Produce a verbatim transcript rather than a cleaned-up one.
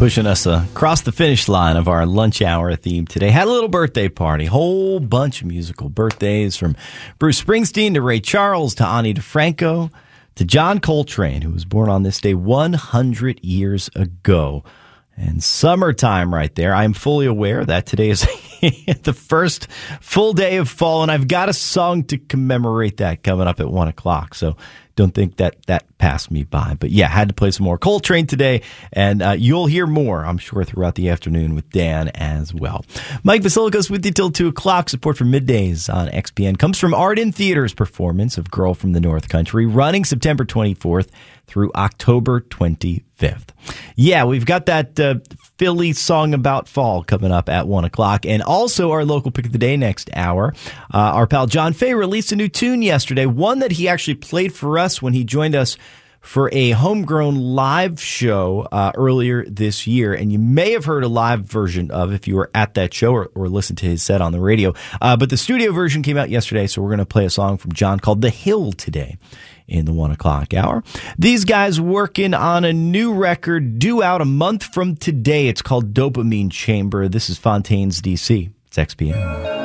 pushing us uh, across the finish line of our lunch hour theme today. Had a little birthday party, whole bunch of musical birthdays, from Bruce Springsteen to Ray Charles to Ani DeFranco to John Coltrane, who was born on this day one hundred years ago. And summertime right there. I'm fully aware that today is the first full day of fall, and I've got a song to commemorate that coming up at one o'clock. So don't think that that passed me by. But yeah, had to play some more Coltrane today, and uh, you'll hear more, I'm sure, throughout the afternoon with Dan as well. Mike Vasilikos with you till two o'clock. Support for Middays on X P N comes from Art in Theater's performance of Girl from the North Country, running September twenty-fourth through October twenty-fifth. Yeah, we've got that uh, Philly song about fall coming up at one o'clock. And also our local pick of the day next hour. Uh, our pal John Fay released a new tune yesterday, one that he actually played for us when he joined us for a homegrown live show uh, earlier this year. And you may have heard a live version of if you were at that show or, or listened to his set on the radio. Uh, but the studio version came out yesterday, so we're going to play a song from John called The Hill today in the one o'clock hour. These guys working on a new record due out a month from today. It's called Dopamine Chamber. This is Fontaines, D C. It's X P N.